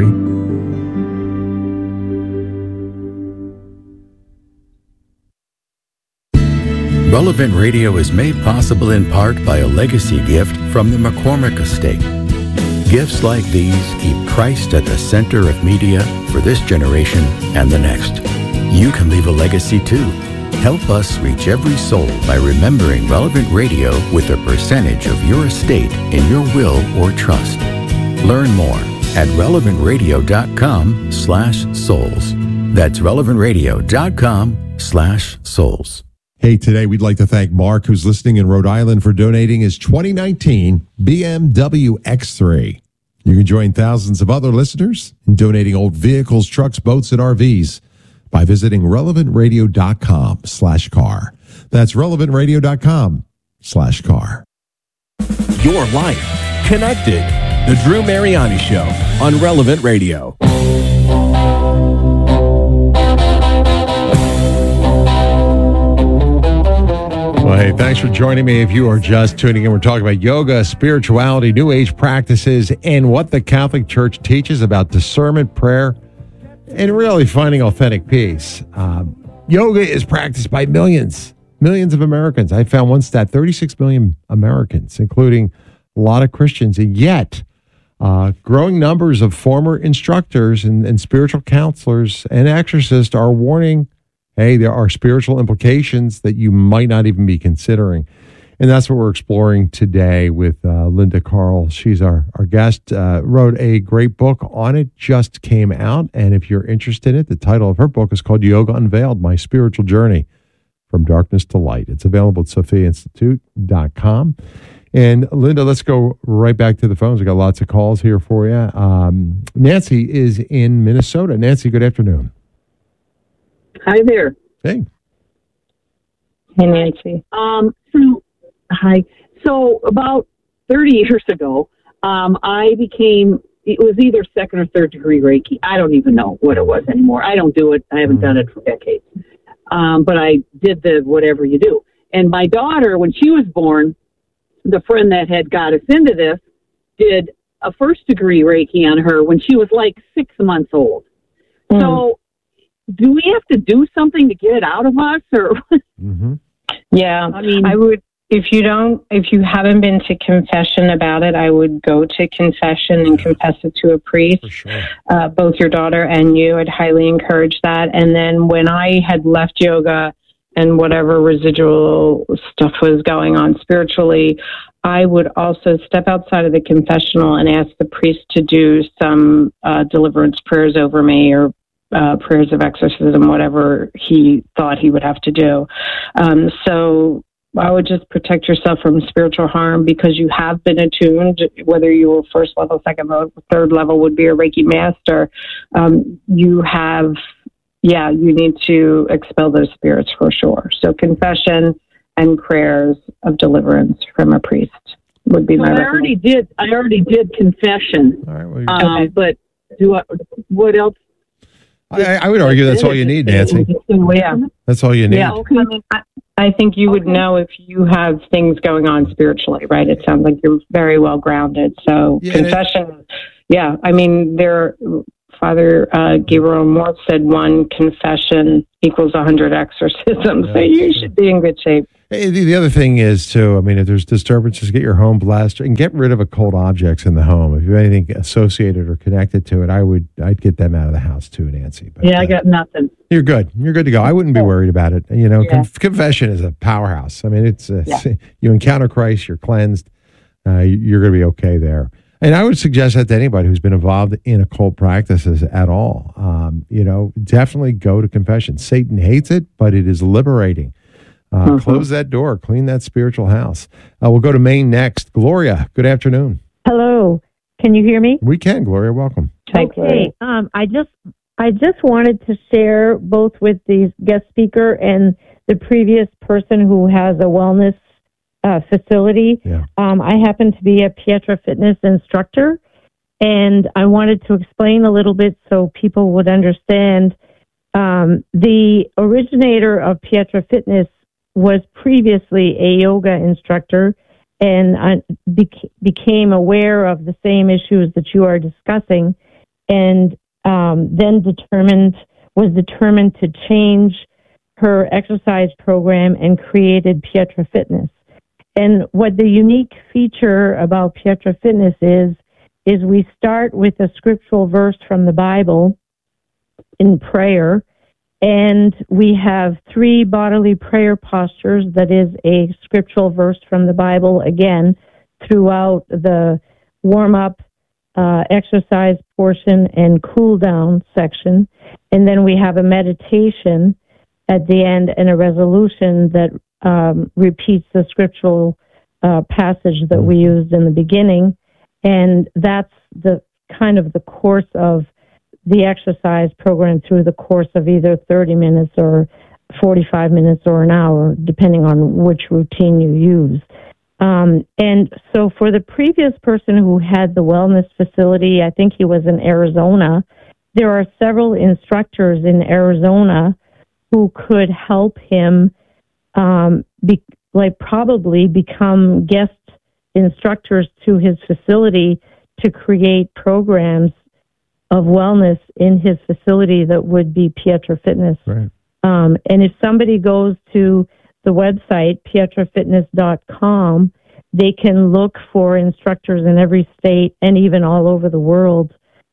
Relevant Radio is made possible in part by a legacy gift from the McCormick Estate. Gifts like these keep Christ at the center of media for this generation and the next. You can leave a legacy too. Help us reach every soul by remembering Relevant Radio with a percentage of your estate in your will or trust. Learn more at relevant radio dot com slash souls. That's relevant radio dot com slash souls. Hey, today we'd like to thank Mark, who's listening in Rhode Island, for donating his twenty nineteen B M W X three. You can join thousands of other listeners in donating old vehicles, trucks, boats, and R Vs by visiting relevant radio dot com slash car. That's relevant radio dot com slash car. Your life connected. The Drew Mariani Show on Relevant Radio. Well, hey, thanks for joining me. If you are just tuning in, we're talking about yoga, spirituality, New Age practices, and what the Catholic Church teaches about discernment, prayer, and really finding authentic peace. Um, yoga is practiced by millions, millions of Americans. I found one stat, thirty-six million Americans, including a lot of Christians. And yet, uh, growing numbers of former instructors and, and spiritual counselors and exorcists are warning, hey, there are spiritual implications that you might not even be considering. And that's what we're exploring today with uh, Linda Carl. She's our, our guest, uh, wrote a great book on it, just came out. And if you're interested in it, the title of her book is called Yoga Unveiled, My Spiritual Journey from Darkness to Light. It's available at sophia institute dot com. And Linda, let's go right back to the phones. We've got lots of calls here for you. Um, Nancy is in Minnesota. Nancy, good afternoon. Hi there. Hey. Hey, Nancy. Um, so, hi. So about thirty years ago, um, I became, it was either second or third degree Reiki. I don't even know what it was anymore. I don't do it. I haven't done it for decades. Um, but I did the whatever you do. And my daughter, when she was born, the friend that had got us into this did a first degree Reiki on her when she was like six months old. Mm. So, do we have to do something to get it out of us, or? Mm-hmm. Yeah, I mean, I would, if you don't, if you haven't been to confession about it, I would go to confession and confess it to a priest, for sure. uh, both your daughter and you. I'd highly encourage that. And then when I had left yoga and whatever residual stuff was going on spiritually, I would also step outside of the confessional and ask the priest to do some uh, deliverance prayers over me, or Uh, prayers of exorcism, whatever he thought he would have to do. Um, so I would just protect yourself from spiritual harm, because you have been attuned, whether you were first level, second level, third level would be a Reiki master. Um, you have, yeah, you need to expel those spirits for sure. So confession and prayers of deliverance from a priest would be so my I already did. I already did confession. All right. Well, um, okay. But do I, what else? I, I would argue that's all you need, Nancy. Yeah. That's all you need. Yeah. I mean, I, I think you would know if you have things going on spiritually, right? It sounds like you're very well grounded. So Yeah, confession yeah, I mean, there, Father uh, Gabriel Morse said one confession equals one hundred exorcisms, so you should be in good shape. Hey, the, the other thing is, too, I mean, if there's disturbances, get your home blessed and get rid of occult objects in the home. If you have anything associated or connected to it, I would, I'd get them out of the house, too, Nancy. But, yeah, I uh, got nothing. You're good. You're good to go. I wouldn't be worried about it. You know, Yeah. conf- confession is a powerhouse. I mean, it's, uh, Yeah. you encounter Christ, you're cleansed, uh, you're going to be okay there. And I would suggest that to anybody who's been involved in occult practices at all. Um, you know, definitely go to confession. Satan hates it, but it is liberating. Uh, Mm-hmm. Close that door, clean that spiritual house. Uh, we'll go to Maine next. Gloria, good afternoon. Hello. Can you hear me? We can, Gloria. Welcome. Okay. Um, I just I just wanted to share both with the guest speaker and the previous person who has a wellness uh, facility. Yeah. Um, I happen to be a Pietra Fitness instructor, and I wanted to explain a little bit so people would understand. Um, the originator of Pietra Fitness was previously a yoga instructor, and I bec- became aware of the same issues that you are discussing, and um, then determined was determined to change her exercise program and created Pietra Fitness. And what the unique feature about Pietra Fitness is, is we start with a scriptural verse from the Bible in prayer, and we have three bodily prayer postures that is a scriptural verse from the Bible, again, throughout the warm-up, uh, exercise portion and cool-down section. And then we have a meditation at the end and a resolution that um, repeats the scriptural uh, passage that we used in the beginning. And that's the kind of the course of the exercise program through the course of either thirty minutes or forty-five minutes or an hour, depending on which routine you use. Um, and so for the previous person who had the wellness facility, I think he was in Arizona, there are several instructors in Arizona who could help him um, be, like probably become guest instructors to his facility to create programs of wellness in his facility that would be Pietra Fitness. Right. Um, and if somebody goes to the website, pietra fitness dot com, they can look for instructors in every state and even all over the world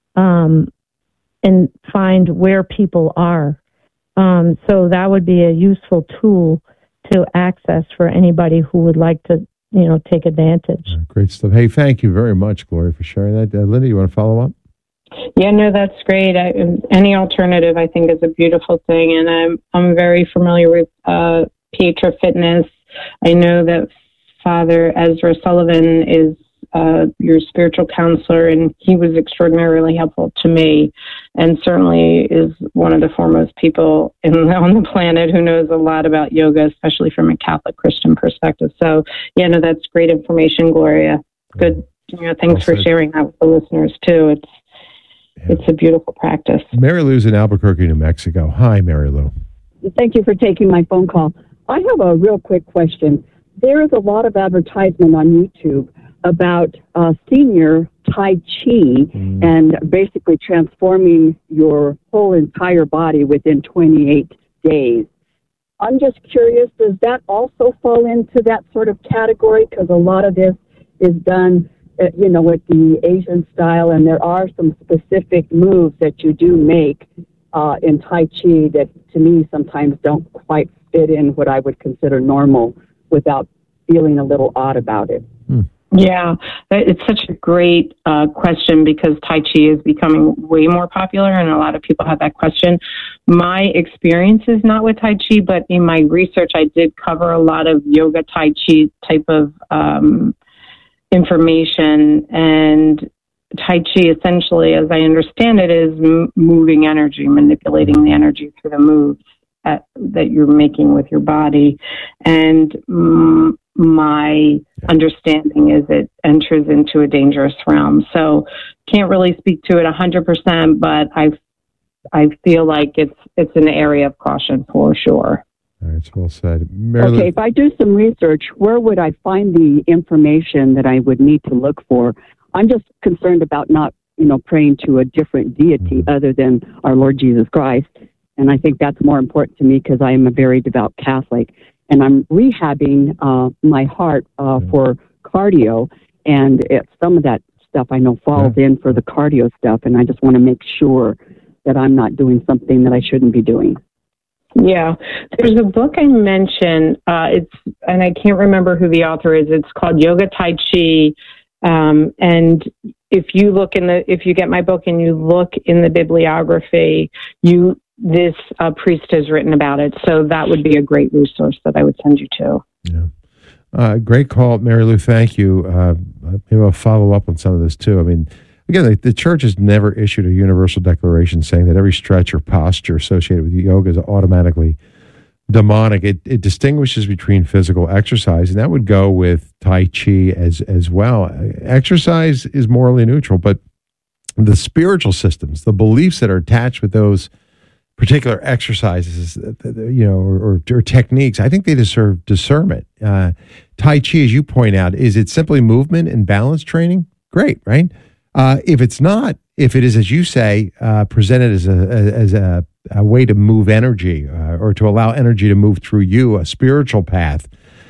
um, and find where people are. Um, so that would be a useful tool to access for anybody who would like to, you know, take advantage. Great stuff. Hey, thank you very much, Gloria, for sharing that. Uh, Linda, you want to follow up? Yeah, no, that's great. I, any alternative, I think, is a beautiful thing, and I'm I'm very familiar with uh, Pietra Fitness. I know that Father Ezra Sullivan is uh, your spiritual counselor, and he was extraordinarily helpful to me, and certainly is one of the foremost people in, on the planet who knows a lot about yoga, especially from a Catholic Christian perspective. So, yeah, no, that's great information, Gloria. Good. You know, thanks for sharing that with the listeners too. It's It's a beautiful practice. Mary Lou's in Albuquerque, New Mexico. Hi, Mary Lou. Thank you for taking my phone call. I have a real quick question. There is a lot of advertisement on YouTube about uh, senior Tai Chi mm. and basically transforming your whole entire body within twenty-eight days. I'm just curious, does that also fall into that sort of category? Because a lot of this is done Uh, you know, with the Asian style, and there are some specific moves that you do make uh, in Tai Chi that, to me, sometimes don't quite fit in what I would consider normal without feeling a little odd about it. Hmm. Yeah, it's such a great uh, question because Tai Chi is becoming way more popular, and a lot of people have that question. My experience is not with Tai Chi, but in my research, I did cover a lot of yoga Tai Chi type of um information, and Tai Chi essentially, as I understand it, is m- moving energy, manipulating the energy through the moves at, that you're making with your body. And mm, my understanding is it enters into a dangerous realm. So can't really speak to it one hundred percent, but I I feel like it's it's an area of caution for sure. All right, it's well said. Mary okay, Lou- if I do some research, where would I find the information that I would need to look for? I'm just concerned about not you know, praying to a different deity other than our Lord Jesus Christ. And I think that's more important to me because I am a very devout Catholic. And I'm rehabbing uh, my heart uh, for cardio. And it, some of that stuff I know falls in for the cardio stuff. And I just want to make sure that I'm not doing something that I shouldn't be doing. Yeah, there's a book I mentioned. Uh, it's and I can't remember who the author is. It's called Yoga Tai Chi, um, and if you look in the if you get my book and you look in the bibliography, you this uh, priest has written about it. So that would be a great resource that I would send you to. Yeah, uh, great call, Mary Lou. Thank you. Uh, maybe I'll follow up on some of this too. I mean. Again, the, the church has never issued a universal declaration saying that every stretch or posture associated with yoga is automatically demonic. It, it distinguishes between physical exercise, and that would go with Tai Chi as, as well. Exercise is morally neutral, but the spiritual systems, the beliefs that are attached with those particular exercises, you know, or, or, or techniques, I think they deserve discernment. Uh, tai Chi, as you point out, is it simply movement and balance training? Great, right? Uh, if it's not, if it is, as you say, uh, presented as a as a, a way to move energy uh, or to allow energy to move through you, a spiritual path,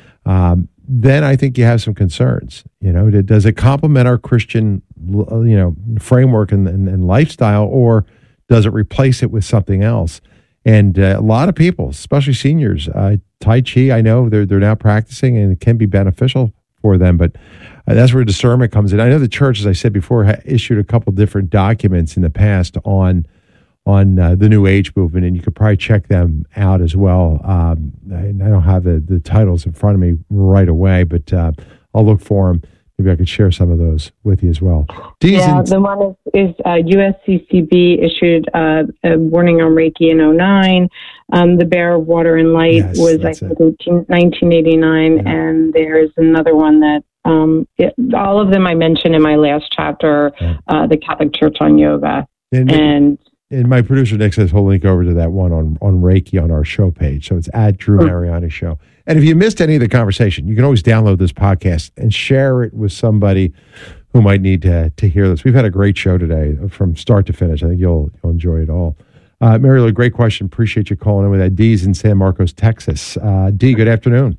um, then I think you have some concerns. You know, does it complement our Christian, you know, framework and, and, and lifestyle, or does it replace it with something else? And uh, a lot of people, especially seniors, uh, Tai Chi, I know they're they're now practicing, and it can be beneficial for them, but uh, that's where discernment comes in. I know the church, as I said before, ha- issued a couple different documents in the past on on uh, the New Age movement, and you could probably check them out as well. Um, I, I don't have the, the titles in front of me right away, but uh, I'll look for them. Maybe I could share some of those with you as well. D's yeah, and- the one is, is uh, U S C C B issued uh, a warning on Reiki in oh nine. Um, the Bear of Water and Light Yes, was, I that's think, nineteen eighty-nine. Yeah. And there's another one that, um, it, all of them I mentioned in my last chapter, Yeah. uh, the Catholic Church on Yoga. And, And and my producer Nick says he'll link over to that one on, on Reiki on our show page. So it's at Drew Mariani Show. And if you missed any of the conversation, you can always download this podcast and share it with somebody who might need to to hear this. We've had a great show today from start to finish. I think you'll you'll enjoy it all. Uh, Mary Lou, great question. Appreciate you calling in with that. Dee's in San Marcos, Texas. Uh, Dee, good afternoon.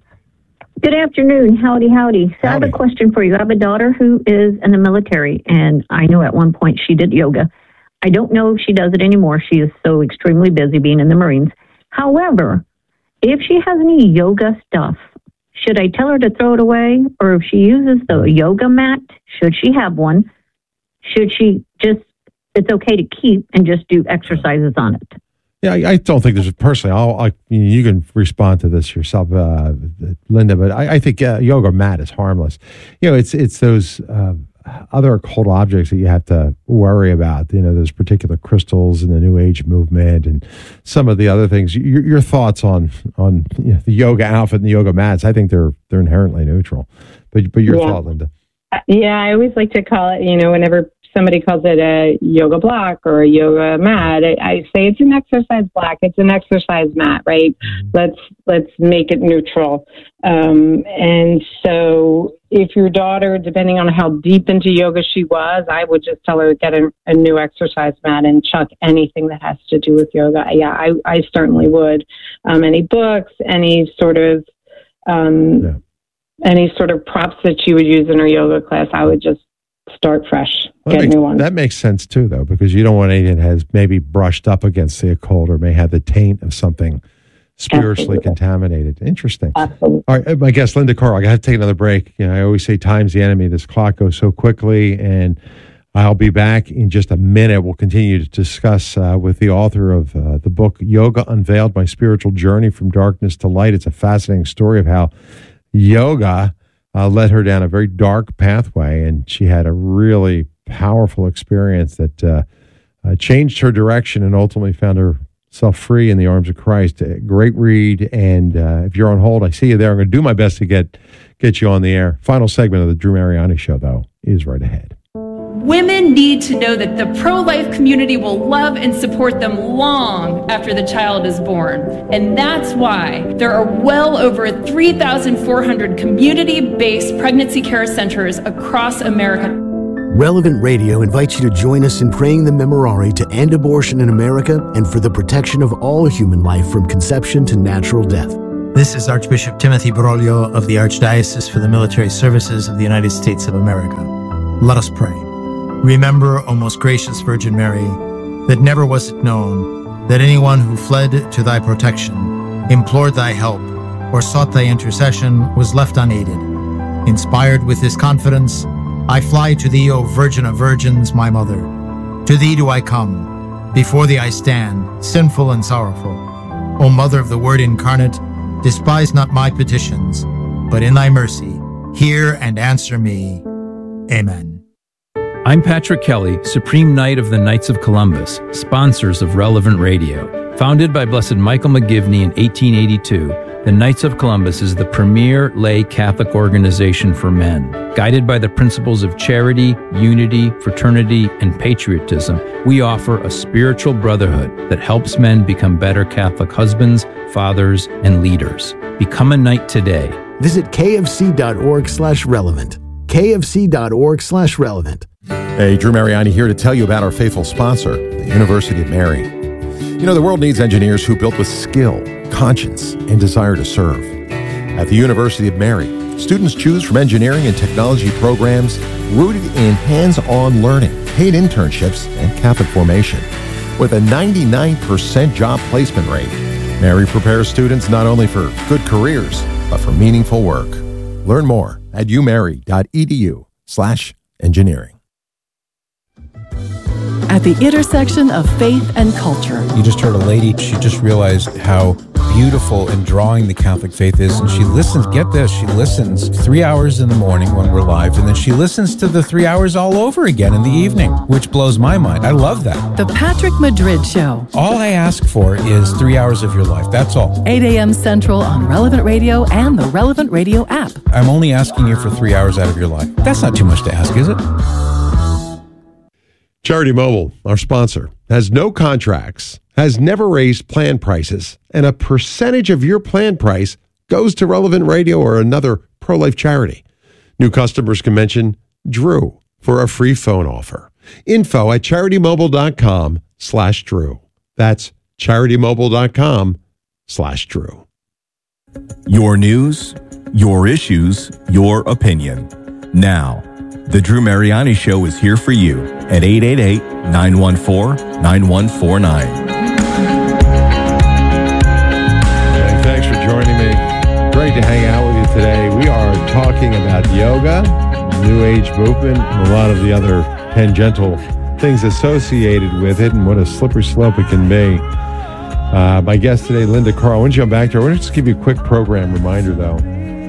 Good afternoon. Howdy, howdy. So I have Howdy. a question for you. I have a daughter who is in the military, and I know at one point she did yoga. I don't know if she does it anymore. She is so extremely busy being in the Marines. However, if she has any yoga stuff, should I tell her to throw it away? Or if she uses the yoga mat, should she have one? Should she just, it's okay to keep and just do exercises on it? Yeah, I, I don't think there's personally. I'll, I, you can respond to this yourself, uh, Linda. But I, I think uh, yoga mat is harmless. You know, it's it's those uh, other occult objects that you have to worry about. You know, those particular crystals in the New Age movement, and some of the other things. Your, your thoughts on on you know, the yoga outfit and the yoga mats? I think they're they're inherently neutral. But but your Yeah. thought, Linda? Yeah, I always like to call it, you know, whenever somebody calls it a yoga block or a yoga mat, I, I say it's an exercise block. It's an exercise mat, right? Let's let's make it neutral. Um, and so if your daughter, depending on how deep into yoga she was, I would just tell her to get a, a new exercise mat and chuck anything that has to do with yoga. Yeah, I, I certainly would. Um, any books, any sort of um, Yeah. any sort of props that you would use in her yoga class, I would just start fresh, Well, get that, makes, new ones. that makes sense too, though, because you don't want anything that has maybe brushed up against the occult or may have the taint of something spiritually Absolutely. contaminated. Interesting. Absolutely. All right, my guest, Linda Carl. I got to take another break. You know, I always say time's the enemy. This clock goes so quickly, and I'll be back in just a minute. We'll continue to discuss uh, with the author of uh, the book Yoga Unveiled: My Spiritual Journey from Darkness to Light. It's a fascinating story of how yoga uh, led her down a very dark pathway, and she had a really powerful experience that uh, uh, changed her direction and ultimately found herself free in the arms of Christ. A great read, and uh, if you're on hold, I see you there. I'm going to do my best to get get you on the air. Final segment of the Drew Mariani Show, though, is right ahead. Women need to know that the pro-life community will love and support them long after the child is born. And that's why there are well over three thousand four hundred community-based pregnancy care centers across America. Relevant Radio invites you to join us in praying the Memorare to end abortion in America and for the protection of all human life from conception to natural death. This is Archbishop Timothy Broglio of the Archdiocese for the Military Services of the United States of America. Let us pray. Remember, O most gracious Virgin Mary, that never was it known that anyone who fled to thy protection, implored thy help, or sought thy intercession was left unaided. Inspired with this confidence, I fly to thee, O Virgin of Virgins, my Mother. To thee do I come. Before thee I stand, sinful and sorrowful. O Mother of the Word incarnate, despise not my petitions, but in thy mercy, hear and answer me. Amen. I'm Patrick Kelly, Supreme Knight of the Knights of Columbus, sponsors of Relevant Radio. Founded by Blessed Michael McGivney in eighteen eighty-two, the Knights of Columbus is the premier lay Catholic organization for men. Guided by the principles of charity, unity, fraternity, and patriotism, we offer a spiritual brotherhood that helps men become better Catholic husbands, fathers, and leaders. Become a knight today. Visit kfc.org slash relevant. kfc.org slash relevant. Hey, Drew Mariani here to tell you about our faithful sponsor, the University of Mary. You know, the world needs engineers who built with skill, conscience, and desire to serve. At the University of Mary, students choose from engineering and technology programs rooted in hands-on learning, paid internships, and Catholic formation. With a ninety-nine percent job placement rate, Mary prepares students not only for good careers, but for meaningful work. Learn more at umary.edu slash engineering. At the intersection of faith and culture. You just heard a lady, she just realized how beautiful and drawing the Catholic faith is, and she listens, get this, she listens three hours in the morning when we're live, and then she listens to the three hours all over again in the evening, which blows my mind. I love that. The Patrick Madrid Show. All I ask for is three hours of your life, that's all. eight a.m. Central on Relevant Radio and the Relevant Radio app. I'm only asking you for three hours out of your life. That's not too much to ask, is it? Charity Mobile, our sponsor, has no contracts, has never raised plan prices, and a percentage of your plan price goes to Relevant Radio or another pro-life charity. New customers can mention Drew for a free phone offer. Info at charitymobile.com slash Drew. That's charitymobile.com slash Drew. Your news, your issues, your opinion. Now, The Drew Mariani Show is here for you at eight eight eight, nine one four, nine one four nine. Hey, thanks for joining me. Great to hang out with you today. We are talking about yoga, New Age movement, and a lot of the other tangential things associated with it and what a slippery slope it can be. Uh, my guest today, Linda Carl. I want to jump back to her. I want to just give you a quick program reminder, though.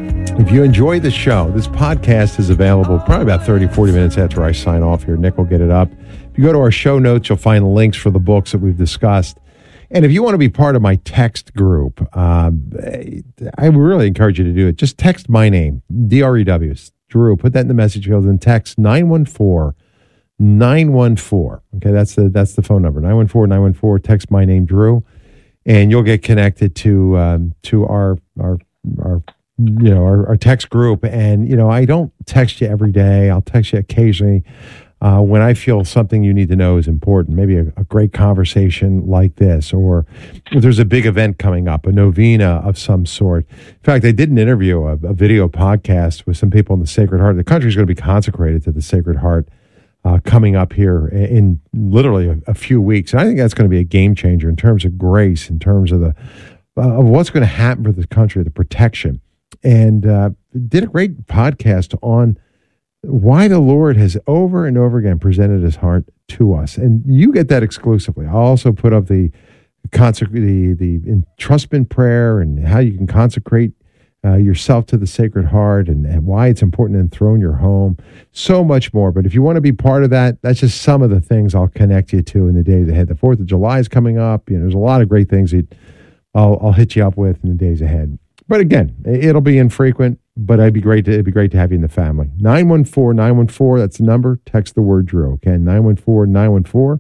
If you enjoy the show, this podcast is available probably about thirty, forty minutes after I sign off here. Nick will get it up. If you go to our show notes, you'll find links for the books that we've discussed. And if you want to be part of my text group, um, I really encourage you to do it. Just text my name, D R E W, Drew. Put that in the message field and text nine one four, nine one four. Okay, that's the that's the phone number, nine one four, nine one four. Text my name, Drew, and you'll get connected to um, to our our our you know, our, our text group. And, you know, I don't text you every day. I'll text you occasionally uh, when I feel something you need to know is important, maybe a, a great conversation like this, or if there's a big event coming up, a novena of some sort. In fact, I did an interview, a, a video podcast with some people in the Sacred Heart. The country is going to be consecrated to the Sacred Heart uh, coming up here in, in literally a, a few weeks. And I think that's going to be a game changer in terms of grace, in terms of the uh, of what's going to happen for the country, the protection. And uh, did a great podcast on why the Lord has over and over again presented his heart to us. And you get that exclusively. I'll also put up the consec- the, the entrustment prayer and how you can consecrate uh, yourself to the Sacred Heart, and, and why it's important to enthrone your home. So much more. But if you want to be part of that, that's just some of the things I'll connect you to in the days ahead. The fourth of July is coming up. You know, there's a lot of great things that I'll, I'll hit you up with in the days ahead. But again, it'll be infrequent, but it'd be great to, it'd be great to have you in the family. nine one four, nine one four, that's the number. Text the word Drew, okay? nine one four, nine one four.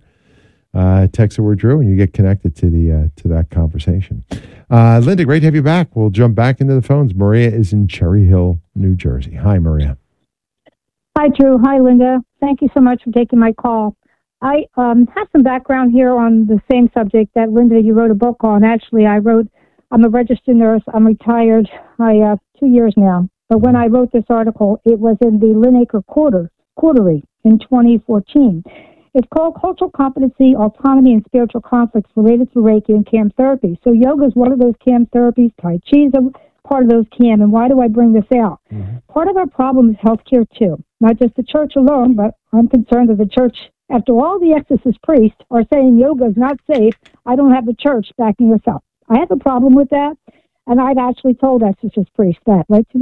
Uh, text the word Drew, and you get connected to the uh, to that conversation. Uh, Linda, great to have you back. We'll jump back into the phones. Maria is in Cherry Hill, New Jersey. Hi, Maria. Hi, Drew. Hi, Linda. Thank you so much for taking my call. I um, have some background here on the same subject that, Linda, you wrote a book on. Actually, I wrote, I'm a registered nurse. I'm retired. I uh, two years now. But when I wrote this article, it was in the Linacre Quarter, Quarterly in twenty fourteen. It's called Cultural Competency, Autonomy, and Spiritual Conflicts Related to Reiki and C A M Therapy. So yoga is one of those C A M therapies. Tai Chi is a part of those C A M. And why do I bring this out? Mm-hmm. Part of our problem is healthcare, too. Not just the church alone, but I'm concerned that the church, after all the exorcist priests are saying yoga is not safe, I don't have the church backing us up. I have a problem with that, and I've actually told exorcist priests that, right?